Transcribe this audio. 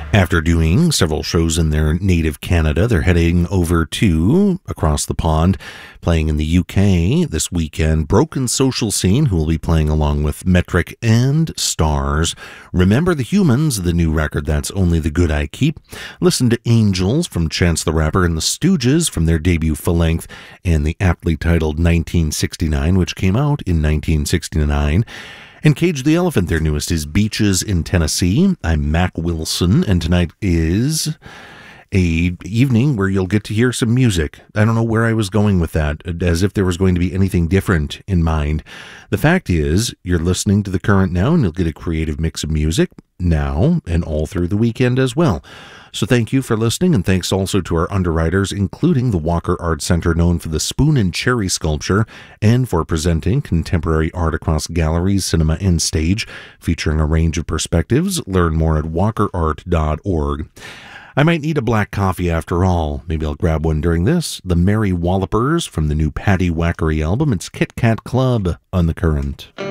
After doing several shows in their native Canada, they're heading over to across the pond, playing in the UK this weekend. Broken Social Scene, who will be playing along with Metric and Stars. Remember the Humans, the new record, That's Only the Good I Keep. Listen to Angels from Chance the Rapper and the Stooges from their debut full-length, and the aptly titled 1969, which came out in 1969. And Cage the Elephant, their newest, is Beaches in Tennessee. I'm Mac Wilson, and tonight is a evening where you'll get to hear some music. I don't know where I was going with that, as if there was going to be anything different in mind. The fact is, you're listening to The Current now, and you'll get a creative mix of music now and all through the weekend as well. So thank you for listening, and thanks also to our underwriters, including the Walker Art Center, known for the Spoon and Cherry sculpture, and for presenting contemporary art across galleries, cinema, and stage, featuring a range of perspectives. Learn more at walkerart.org. I might need a black coffee after all. Maybe I'll grab one during this. The Merry Wallopers from the new Paddy Wackery album. It's Kit Kat Club on The Current.